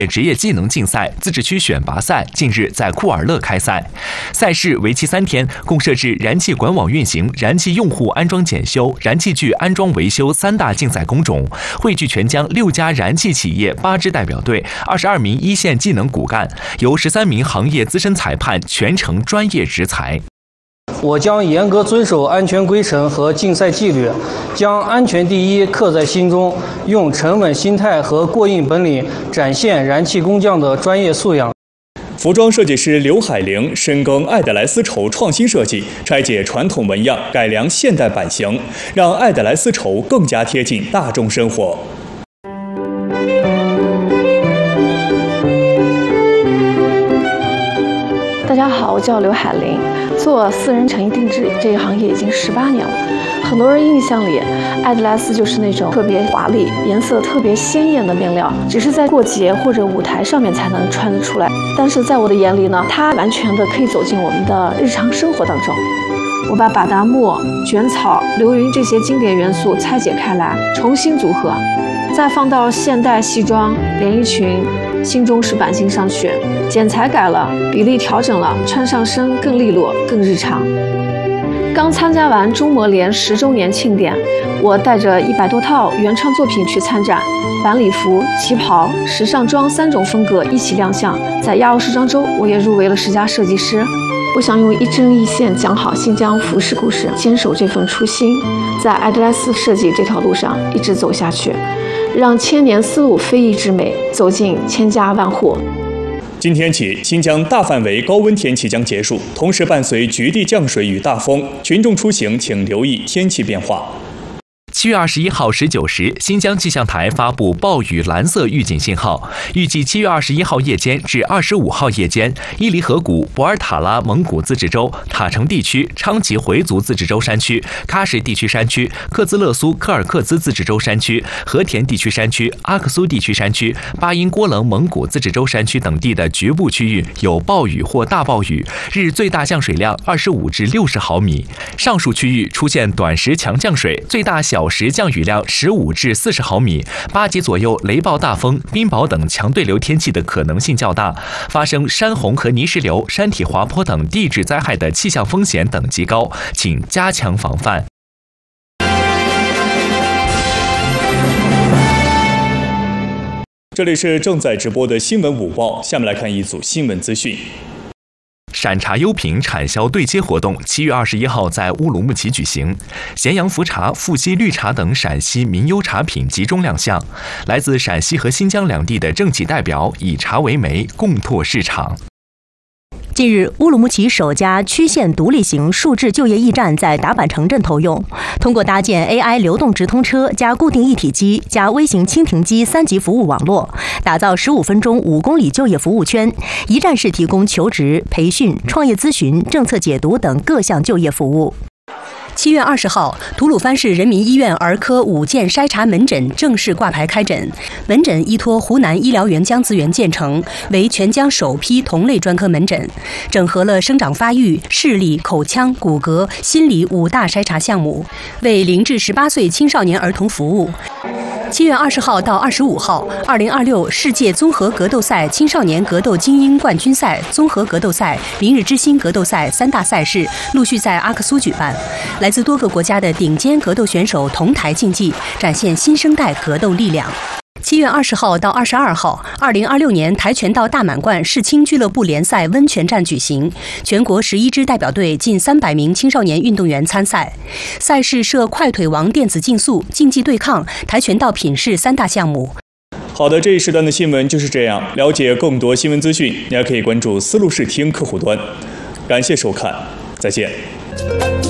职业技能竞赛自治区选拔赛近日在库尔勒开赛，赛事为期3天，共设置燃气管网运行、燃气用户安装检修、燃气具安装维修3大竞赛工种，汇聚全疆6家燃气企业8支代表队、22名一线技能骨干，由13名行业资深裁判全程专业执裁。 我将严格遵守安全规程和竞赛纪律，将安全第一刻在心中，用沉稳心态和过硬本领展现燃气工匠的专业素养。 服装设计师刘海玲深耕爱德莱丝绸创新设计，拆解传统纹样，改良现代版型，让爱德莱丝绸更加贴近大众生活。 大家好，我叫刘海玲，做私人成衣定制这个行业已经18年了。很多人印象里，爱德莱丝就是那种特别华丽、颜色特别鲜艳的面料，只是在过节或者舞台上面才能穿得出来。但是在我的眼里呢，它完全的可以走进我们的日常生活当中。我把巴达木、卷草、流云这些经典元素拆解开来，重新组合，再放到现代西装、连衣裙、新中式版型上去，剪裁改了，比例调整了，穿上身更利落、更日常。刚参加完中模联10周年庆典，我带着100多套原创作品去参展，晚礼服、旗袍、时尚装3种风格一起亮相。在亚欧时装周，我也入围了10佳设计师。我想用一针一线讲好新疆服饰故事，坚守这份初心，在爱德莱丝设计这条路上一直走下去，让千年丝路非遗之美走进千家万户。 今天起，新疆大范围高温天气将结束，同时伴随局地降水与大风，群众出行请留意天气变化。 7月21号19时，新疆气象台发布暴雨蓝色预警信号。预计7月21号夜间至25号夜间，伊犁河谷、博尔塔拉蒙古自治州、塔城地区、昌吉回族自治州山区、喀什地区山区、克孜勒苏柯尔克孜自治州山区、和田地区山区、阿克苏地区山区、巴音郭楞蒙古自治州山区等地的局部区域有暴雨或大暴雨，日最大降水量25至60毫米。上述区域出现短时强降水，最大小时降雨量15至40毫米，8级左右雷暴大风、冰雹等强对流天气的可能性较大，发生山洪和泥石流、山体滑坡等地质灾害的气象风险等级高，请加强防范。 这里是正在直播的新闻午报，下面来看一组新闻资讯。 陕茶优品产销对接活动7月21号在乌鲁木齐举行，咸阳茯茶、富硒绿茶等陕西民优茶品集中亮相，来自陕西和新疆两地的政企代表以茶为媒，共拓市场。 近日，乌鲁木齐首家区县独立型数字就业驿站在达坂城镇投用。通过搭建 AI 流动直通车加固定一体机加微型蜻蜓机3级服务网络，打造15分钟5公里就业服务圈，一站式提供求职、培训、创业咨询、政策解读等各项就业服务。7月20号，吐鲁番市人民医院儿科5件筛查门诊正式挂牌开诊。门诊依托湖南医疗援疆资源建成，为全疆首批同类专科门诊，整合了生长发育、视力、口腔、骨骼、心理5大筛查项目，为0至18岁青少年儿童服务。7月20号到25号，2026世界综合格斗赛青少年格斗精英冠军赛、综合格斗赛、明日之星格斗赛3大赛事陆续在阿克苏举办，来自多个国家的顶尖格斗选手同台竞技，展现新生代格斗力量。7月20号到22号，2026年跆拳道大满贯世青俱乐部联赛温泉站举行，全国11支代表队近300名青少年运动员参赛。赛事设快腿王电子竞速、竞技对抗、跆拳道品势3大项目。 好的，这一时段的新闻就是这样。了解更多新闻资讯，你还可以关注丝路视听客户端。感谢收看，再见。